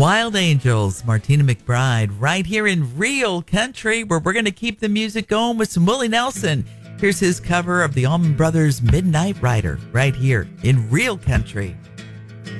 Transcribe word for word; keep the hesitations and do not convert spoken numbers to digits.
Wild Angels, Martina McBride, right here in Real Country, where we're going to keep the music going with some Willie Nelson. Here's his cover of the Allman Brothers' Midnight Rider, right here in Real Country.